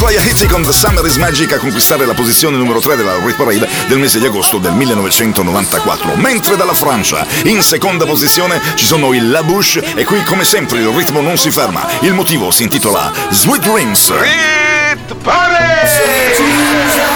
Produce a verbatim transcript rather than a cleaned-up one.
Mariah Carey con The Summer is Magic a conquistare la posizione numero tre della Hit Parade del mese di agosto del millenovecentonovantaquattro. Mentre dalla Francia, in seconda posizione, ci sono i La Bouche e qui come sempre il ritmo non si ferma. Il motivo si intitola Sweet Dreams. Hit Parade!